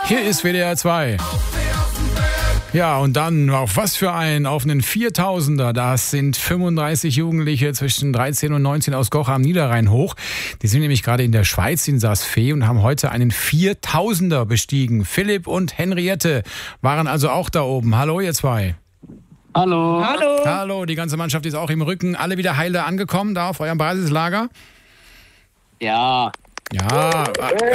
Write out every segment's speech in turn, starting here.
Hier ist WDR 2. Ja, und dann auf was für einen? Auf einen 4000er. Das sind 35 Jugendliche zwischen 13 und 19 aus Goch am Niederrhein hoch. Die sind nämlich gerade in der Schweiz in Saas-Fee und haben heute einen 4000er bestiegen. Philipp und Henriette waren also auch da oben. Hallo, ihr zwei. Hallo. Hallo. Hallo, die ganze Mannschaft ist auch im Rücken. Alle wieder heile angekommen da auf eurem Basislager? Ja. Ja.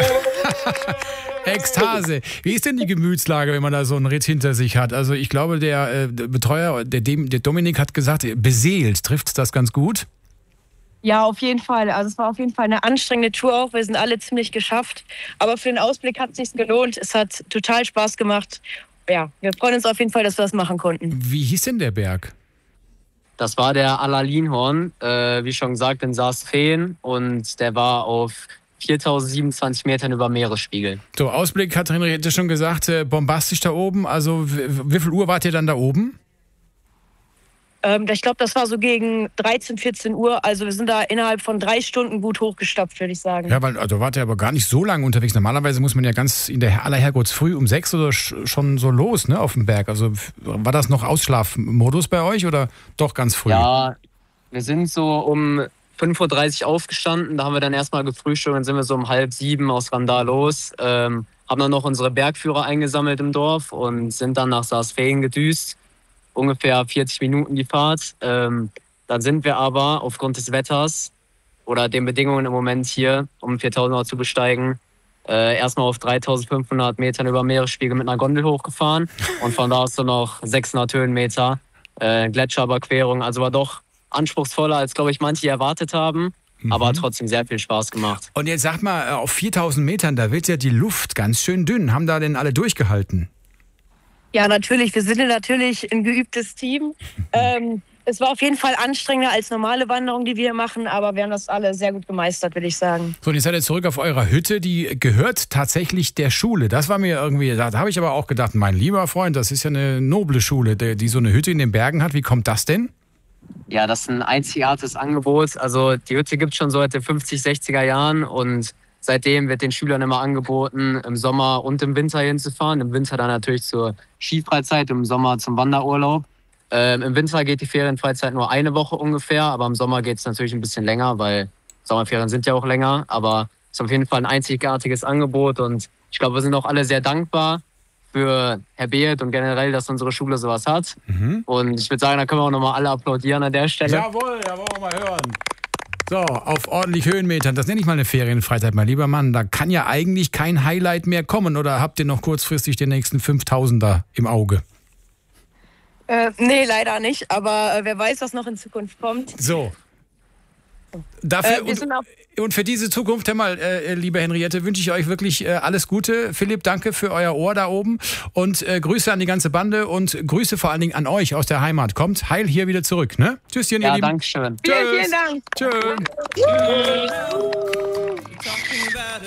Ekstase. Wie ist denn die Gemütslage, wenn man da so einen Ritt hinter sich hat? Also ich glaube, der Betreuer, der Dominik hat gesagt, beseelt. Trifft das ganz gut? Ja, auf jeden Fall. Also es war auf jeden Fall eine anstrengende Tour auch. Wir sind alle ziemlich geschafft. Aber für den Ausblick hat es sich gelohnt. Es hat total Spaß gemacht. Ja, wir freuen uns auf jeden Fall, dass wir das machen konnten. Wie hieß denn der Berg? Das war der Allerlinhorn, wie schon gesagt, in Saas-Feen. Und der war auf 4027 Metern über Meeresspiegel. So, Ausblick hat Henriette schon gesagt, bombastisch da oben. Also wie viel Uhr wart ihr dann da oben? Ich glaube, das war so gegen 13, 14 Uhr. Also wir sind da innerhalb von 3 Stunden gut hochgestapft, würde ich sagen. Ja, weil also wart ihr aber gar nicht so lange unterwegs. Normalerweise muss man ja ganz in der aller Herrgotts früh um 6 oder schon so los, ne, auf dem Berg. Also war das noch Ausschlafmodus bei euch oder doch ganz früh? Ja, wir sind so um 5.30 Uhr aufgestanden. Da haben wir dann erstmal gefrühstückt und sind wir so um 6:30 aus Randar los. Haben dann noch unsere Bergführer eingesammelt im Dorf und sind dann nach Saas-Feen gedüst. Ungefähr 40 Minuten die Fahrt. Dann sind wir aber aufgrund des Wetters oder den Bedingungen im Moment hier, um 4000er zu besteigen, erstmal auf 3500 Metern über Meeresspiegel mit einer Gondel hochgefahren und von da aus so noch 600 Höhenmeter Gletscherüberquerung. Also war doch anspruchsvoller, als, glaube ich, manche erwartet haben, aber hat trotzdem sehr viel Spaß gemacht. Und jetzt sag mal, auf 4000 Metern, da wird ja die Luft ganz schön dünn. Haben da denn alle durchgehalten? Ja, natürlich. Wir sind natürlich ein geübtes Team. Es war auf jeden Fall anstrengender als normale Wanderungen, die wir machen, aber wir haben das alle sehr gut gemeistert, würde ich sagen. So, und jetzt seid ihr zurück auf eurer Hütte, die gehört tatsächlich der Schule. Das war mir irgendwie, da habe ich aber auch gedacht, mein lieber Freund, das ist ja eine noble Schule, die so eine Hütte in den Bergen hat. Wie kommt das denn? Ja, das ist ein einzigartiges Angebot. Also die Hütte gibt es schon seit den 50er, 60er Jahren und seitdem wird den Schülern immer angeboten, im Sommer und im Winter hinzufahren. Im Winter dann natürlich zur Skifreizeit, im Sommer zum Wanderurlaub. Im Winter geht die Ferienfreizeit nur eine Woche ungefähr, aber im Sommer geht es natürlich ein bisschen länger, weil Sommerferien sind ja auch länger. Aber es ist auf jeden Fall ein einzigartiges Angebot und ich glaube, wir sind auch alle sehr dankbar für Herr Beeth und generell, dass unsere Schule sowas hat. Und ich würde sagen, da können wir auch nochmal alle applaudieren an der Stelle. Jawohl, ja, wollen wir mal hören. So, auf ordentlich Höhenmetern, das nenne ich mal eine Ferienfreizeit, mein lieber Mann. Da kann ja eigentlich kein Highlight mehr kommen. Oder habt ihr noch kurzfristig den nächsten 5000er im Auge? Nee, leider nicht. Aber wer weiß, was noch in Zukunft kommt. So. Dafür wir sind und für diese Zukunft, hör mal, liebe Henriette, wünsche ich euch wirklich alles Gute. Philipp, danke für euer Ohr da oben. Und Grüße an die ganze Bande und Grüße vor allen Dingen an euch aus der Heimat. Kommt heil hier wieder zurück, ne? Tschüsschen, ihr Lieben. Ja, danke schön. Vielen Dank. Tschüss.